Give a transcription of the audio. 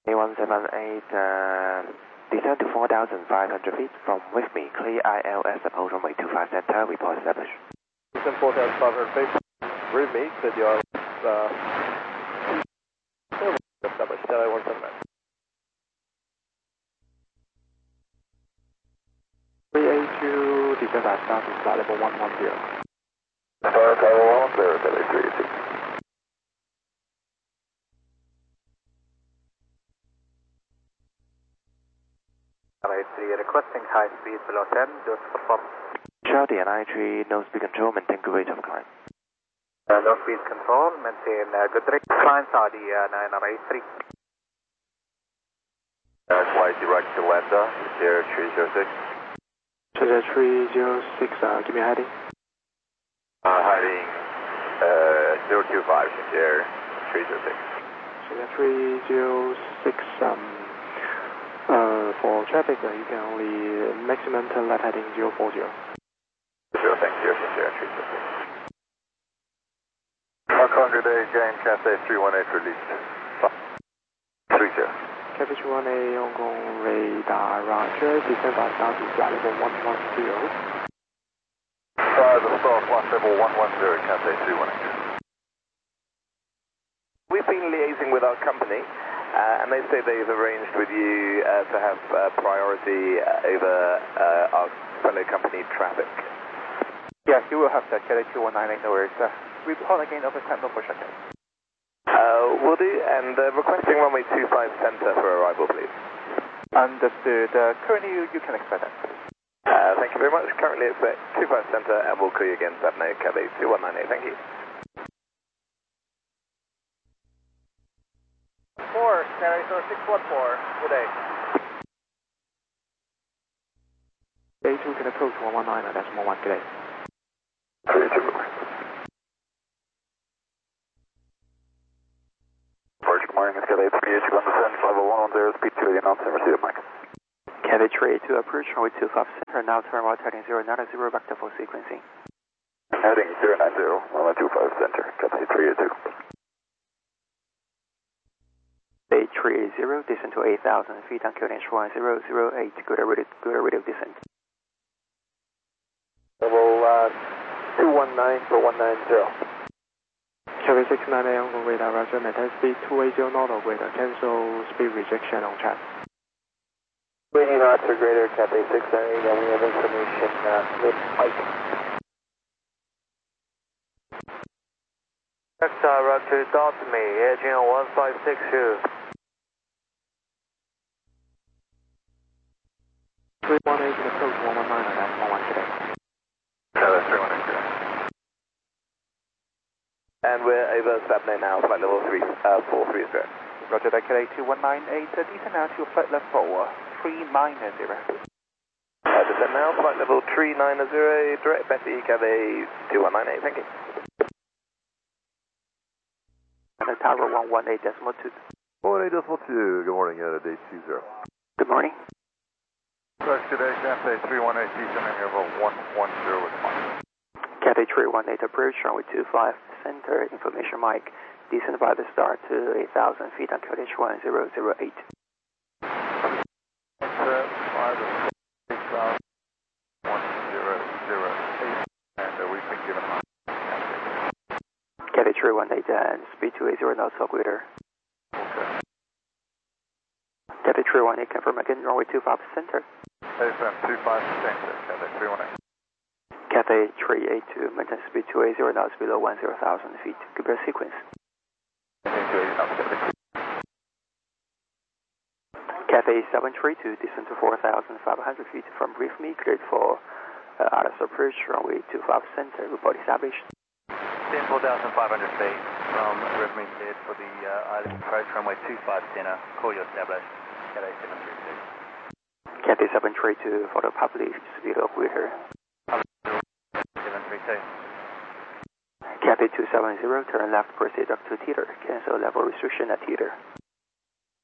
A178, descend to 4,500 feet from with me, clear ILS approach runway 25 center, report established. Descend 4,500 feet, with me, clear the ILS, established, LA 179. 382, descend by starting flight level 110. Start level 110, LA 382. LA3 requesting high speed below 10, just perform. Charlie and I3, no speed control, maintain good rate of climb. No speed control, maintain good rate. Climb Saudi 9RA3. Flight direct to Lambda, Sierra 306. Sierra 306, give me a heading. Heading 025, Sierra 306. Sierra 306, for traffic, you can only maximum turn left heading 040. Thank you, Sierra 306. Mark 100 A, James, Cathay 318 released. 30. Cathay 318, Hong Kong radar, roger, descend by starting flight level 110. Fire the star, flight level 110, Cathay 318. We've been liaising with our company, and they say they've arranged with you to have priority over our fellow company traffic. Yes, you will have that Cathay 2198, no worries. Report again over time for shutdown. Will do, and requesting runway 25 center for arrival, please. Understood. Currently, you can expect that. Thank you very much. Currently expect 25 center, and we'll call you again, Sabno, Cathay 2198. Thank you. 4, Cathay 614, good day. A2 can approach 119, that's 11 today. 32. Good morning, it's Cathay 382 on descent, level 110, speed 280 knots, and receive it, Mike. Cathay 382 approach runway 25 center, now turn right heading 090, back to full sequencing. Heading 090, runway 25 center, Cathay 382. Cathay 380, descend to 8,000 feet on QNH 1008, good rate of descent. Level 219 for 190. Cathay 698 Hong Kong radar, roger, maintain speed 280 knot or greater, cancel speed rejection on track. 20 knots or greater, Cathay 698, and we have information with Mike. Roger, dot me, edging on 1562. 318 can approach 119, that's 11 today. Cathay 318. And we're over Sabno now, flight level 430. Roger, that Cathay 2198, descend now to flight level 390. Descend now, flight level 390, direct Betty, Cathay 2198, thank you. And Tower 118.2. 118.2, good morning, day 20. Good morning. Approach today, Cathay 318, descending over 110 with Mike. Cathay 318 approach, runway 25 center, information Mike, descend by the start to 8,000 feet on QNH 1008. We've been given Cathay 318 and speed 280 knots or greater. Okay. Cathay 318, confirm again, runway 25 center. AFM 25 center, Cathay 318. Cathay 382, maintain speed 280 knots below 10,000 feet. Prepare sequence. Cathay 732, descend to 4,500 feet from brief me, cleared for ILS approach, runway 25 center, report established. 4,500 feet from brief me, cleared for the ILS approach, runway 25 center, call you established, Cathay 732. Cathay 732, follow public, speed of greater. 732. Cathay 270, turn left, proceed up to Teeter, cancel level restriction at Teeter.